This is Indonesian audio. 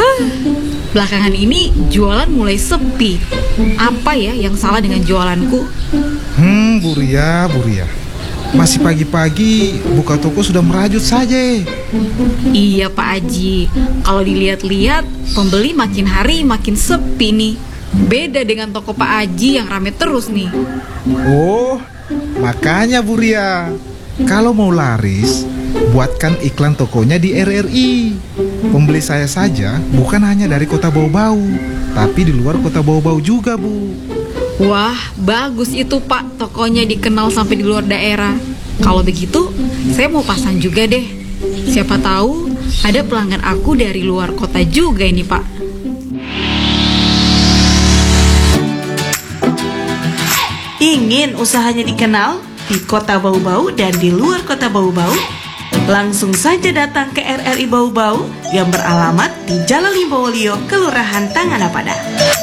Belakangan ini jualan mulai sepi. Apa ya yang salah dengan jualanku? Bu Ria. Masih pagi-pagi buka toko sudah merajut saja. Iya Pak Haji, kalau dilihat-lihat pembeli makin hari makin sepi nih. Beda dengan toko Pak Haji yang rame terus nih. Oh, makanya Bu Ria, kalau mau laris, buatkan iklan tokonya di RRI. Pembeli saya saja bukan hanya dari kota Bau-Bau, tapi di luar kota Bau-Bau juga, Bu. Wah, bagus itu Pak, tokonya dikenal sampai di luar daerah. Kalau begitu, saya mau pasang juga deh. Siapa tahu ada pelanggan aku dari luar kota juga ini Pak. Ingin usahanya dikenal di kota Bau-Bau dan di luar kota Bau-Bau? Langsung saja datang ke RRI Bau-Bau yang beralamat di Jalan Limbowolio, Kelurahan Tanganapada.